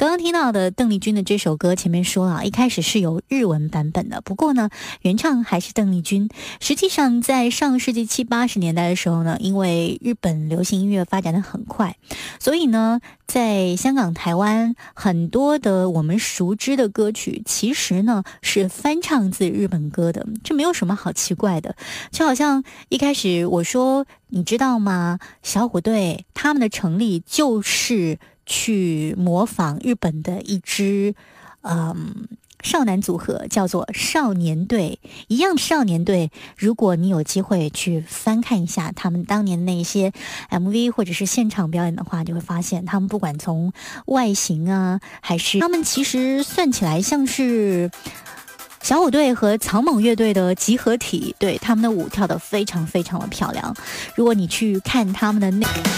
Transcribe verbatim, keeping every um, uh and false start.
刚刚听到的邓丽君的这首歌，前面说了，一开始是有日文版本的，不过呢，原唱还是邓丽君。实际上，在上世纪七八十年代的时候呢，因为日本流行音乐发展的很快，所以呢，在香港、台湾很多的我们熟知的歌曲，其实呢是翻唱自日本歌的，这没有什么好奇怪的。就好像一开始我说，你知道吗？小虎队他们的成立就是去模仿日本的一支嗯少男组合，叫做少年队。一样少年队，如果你有机会去翻看一下他们当年那些 M V 或者是现场表演的话，就会发现他们不管从外形啊，还是他们其实算起来像是小虎队和草蜢乐队的集合体。对，他们的舞跳得非常非常的漂亮。如果你去看他们的那